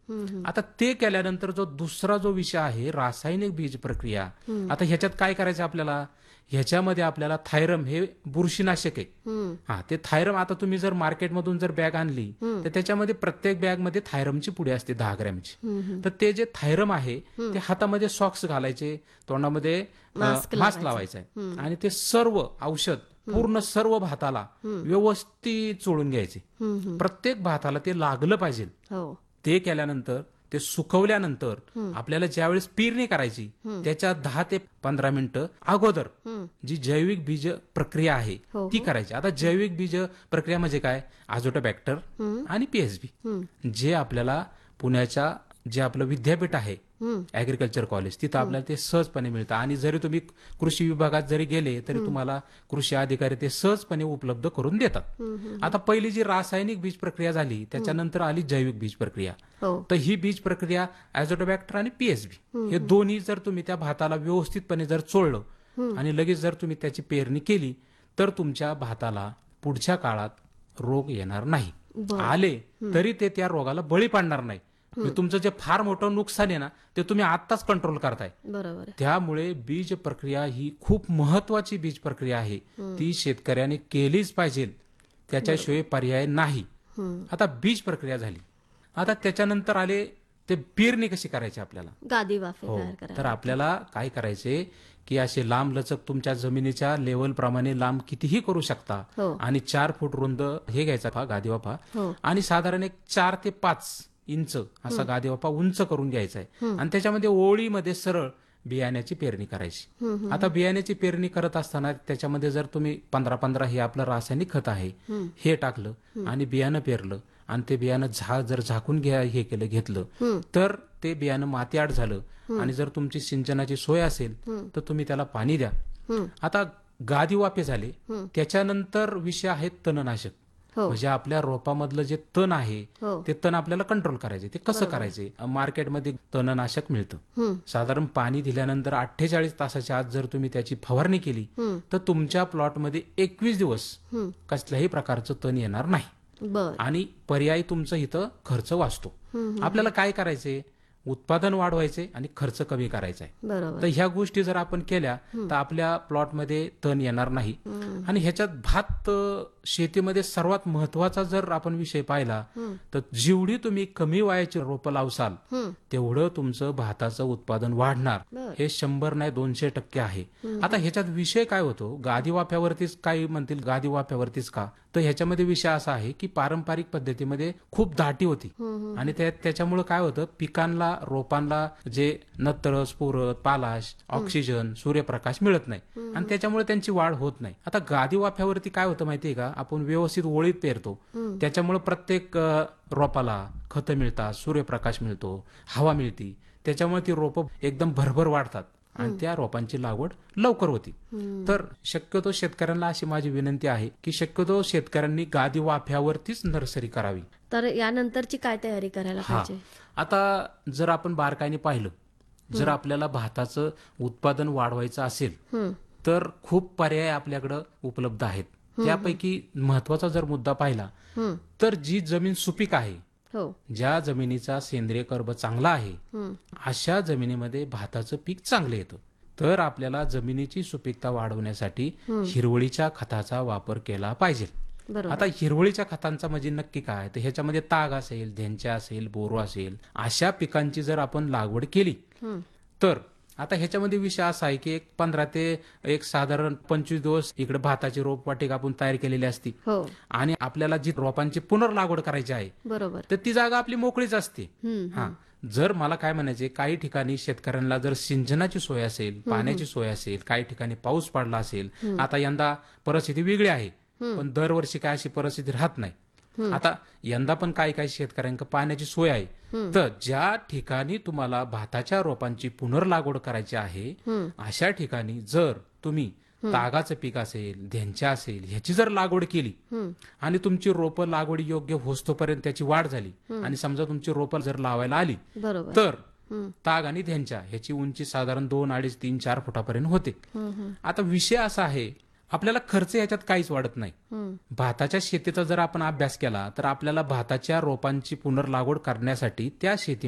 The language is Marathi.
आता ते केल्यानंतर जो दुसरा जो विषय आहे रासायनिक बीज प्रक्रिया. आता ह्याच्यात काय करायचं आपल्याला, ह्याच्यामध्ये आपल्याला थायरम हे बुरशीनाशक आहे. ते थायरम आता तुम्ही जर मार्केटमधून जर बॅग आणली तर त्याच्यामध्ये प्रत्येक बॅगमध्ये थायरमची पुडी असते 10 ग्रॅमची. तर ते जे थायरम आहे ते हातामध्ये सॉक्स घालायचे, तोंडामध्ये मास्क लावायचा आहे आणि ते सर्व औषध पूर्ण सर्व भाताला व्यवस्थित चोळून घ्यायचे. प्रत्येक भाताला ते लागलं पाहिजे. ते केल्यानंतर ते सुकवल्यानंतर आपल्याला ज्यावेळेस पेरणी करायची त्याच्या 10 ते 15 मिनिटं अगोदर जी जैविक बीज प्रक्रिया आहे ती करायची. आता जैविक बीज प्रक्रिया म्हणजे काय, अझोटोबॅक्टर आणि पीएचबी जे आपल्याला पुण्याच्या जे आपलं विद्यापीठ आहे ऍग्रिकल्चर कॉलेज तिथं आपल्याला ते सहजपणे मिळतं. आणि जरी तुम्ही कृषी विभागात जरी गेले तरी तुम्हाला कृषी अधिकारी ते सहजपणे उपलब्ध करून देतात. आता पहिली जी रासायनिक बीज प्रक्रिया झाली त्याच्यानंतर आली जैविक बीज प्रक्रिया. तर ही बीज प्रक्रिया अझोटोबॅक्टर आणि पीएचबी हे दोन्ही जर तुम्ही त्या भाताला व्यवस्थितपणे जर चोळलं आणि लगेच जर तुम्ही त्याची पेरणी केली तर तुमच्या भाताला पुढच्या काळात रोग येणार नाही. आले तरी ते त्या रोगाला बळी पाडणार नाही. तुमचं जे फार मोठं नुकसान आहे ना ते तुम्ही आत्ताच कंट्रोल करताय. बरोबर. त्यामुळे बीज प्रक्रिया ही खूप महत्वाची बीज प्रक्रिया आहे. ती शेतकऱ्याने केलीच पाहिजे, त्याच्याशिवाय पर्याय नाही. आता बीज प्रक्रिया झाली, आता त्याच्यानंतर आले ते पेरणी कशी करायची आपल्याला, गादी वाफे तयार करायला. तर आपल्याला काय करायचे की असे लांब लचक तुमच्या जमिनीच्या लेवल प्रमाणे लांब कितीही करू शकता आणि 4 फूट रुंद हे घ्यायचा गादी वाफा आणि साधारण एक 4 ते 5 इंच असा गादी वाफा उंच करून घ्यायचा आहे आणि त्याच्यामध्ये ओळीमध्ये सरळ बियाण्याची पेरणी करायची. आता बियाण्याची पेरणी करत असताना त्याच्यामध्ये जर तुम्ही 15-15 हे आपलं रासायनिक खत आहे हे टाकलं आणि बियाणं पेरलं आणि ते बियाणं जर झाकून घेतलं तर ते बियाणं मातीआड झालं आणि जर तुमची सिंचनाची सोय असेल तर तुम्ही त्याला पाणी द्या. आता गादी वाफे झाले, त्याच्यानंतर विषय आहे तणनाशक. म्हणजे आपल्या रोपामधलं जे तण आहे ते तण आपल्याला कंट्रोल करायचे. ते कसं करायचे, मार्केटमध्ये तणनाशक मिळतं. साधारण पाणी दिल्यानंतर 48 तासाच्या आत जर तुम्ही त्याची फवारणी केली तर तुमच्या प्लॉटमध्ये 21 दिवस कसल्याही प्रकारचं तण येणार नाही आणि पर्यायी तुमचं इथं खर्च वाचतो. आपल्याला काय करायचे, उत्पादन वाढवायचे आणि खर्च कमी करायचा आहे. तर ह्या गोष्टी जर आपण केल्या तर आपल्या प्लॉटमध्ये तण येणार नाही. आणि ह्याच्यात भात शेतीमध्ये सर्वात महत्वाचा जर आपण विषय पाहिला तर जेवढी तुम्ही कमी वयाची रोपं लावसाल तेवढं तुमचं भाताचं उत्पादन वाढणार. हे 100 नाही 200% आहे. आता ह्याच्यात विषय काय होतो, गादी वाफ्यावरतीच काही म्हणतील गादी वाफ्यावरतीच का, तर ह्याच्यामध्ये विषय असा आहे की पारंपरिक पद्धतीमध्ये खूप दाटी होती आणि त्याच्यामुळे काय होतं, पिकांना रोपांना जे नत्र स्फुरद पालाश ऑक्सिजन सूर्यप्रकाश मिळत नाही आणि त्याच्यामुळे त्यांची वाढ होत नाही. आता गादी वाफ्यावरती काय होतं माहितीये का, आपण व्यवस्थित ओळीत पेरतो त्याच्यामुळे प्रत्येक रोपाला खतं मिळतात, सूर्यप्रकाश मिळतो, हवा मिळते, त्याच्यामुळे ती रोपं एकदम भरभर वाढतात आणि त्या रोपांची लागवड लवकर होती. तर शक्यतो शेतकऱ्यांना अशी माझी विनंती आहे की शक्यतो शेतकऱ्यांनी गादी वाफ्यावरतीच नर्सरी करावी. तर यानंतरची काय तयारी करायला पाहिजे. आता जर आपण बारकाईने पाहिलं, जर आपल्याला भाताचं उत्पादन वाढवायचं असेल तर खूप पर्याय आपल्याकडे उपलब्ध आहेत. त्यापैकी महत्वाचा जर मुद्दा पाहिला तर जी जमीन सुपीक आहे, ज्या जमिनीचा सेंद्रिय कर्ब चांगला आहे अशा जमिनीमध्ये भाताचं पीक चांगलं येतं. तर आपल्याला जमिनीची सुपीकता वाढवण्यासाठी हिरवळीच्या खताचा वापर केला पाहिजे. आता हिरवळीच्या खतांचा म्हणजे नक्की काय, तर ह्याच्यामध्ये ताग असेल, धेंच्या असेल, बोरो असेल अशा पिकांची जर आपण लागवड केली तर आता ह्याच्यामध्ये विषय असा आहे की 15 ते साधारण 25 दिवस इकडे भाताची रोपवाटिका आपण तयार केलेली असती आणि आपल्याला जी रोपांची पुनर्लागवड करायची आहे बरोबर तर ती जागा आपली मोकळीच असते. जर मला काय म्हणायचे, काही ठिकाणी शेतकऱ्यांना जर सिंचनाची सोय असेल, पाण्याची सोय असेल, काही ठिकाणी पाऊस पडला असेल, आता यंदा परिस्थिती वेगळी आहे पण दरवर्षी काय अशी परिस्थिती राहत नाही. आता यंदा पण काही शेतकऱ्यांना पाण्याची सोय आहे, तर ज्या ठिकाणी तुम्हाला भाताच्या रोपांची पुनर्लागवड करायची आहे अशा ठिकाणी जर तुम्ही तागाचं पीक असेल, धेंच्या असेल ह्याची जर लागवड केली आणि तुमची रोपं लागवड योग्य होस्तोपर्यंत त्याची वाढ झाली आणि समजा तुमची रोपं जर लावायला आली तर ताग आणि धेंच्या ह्याची उंची साधारण 2, 2.5, 3, 4 फुटापर्यंत होते. आता विषय असा आहे, आपल्याला खर्च याच्यात काहीच वाढत नाही. हम्म. भाताच्या शेतीचा जर आपण अभ्यास केला तर आपल्याला भाताच्या रोपांची पुनर्लागवड करण्यासाठी त्या शेती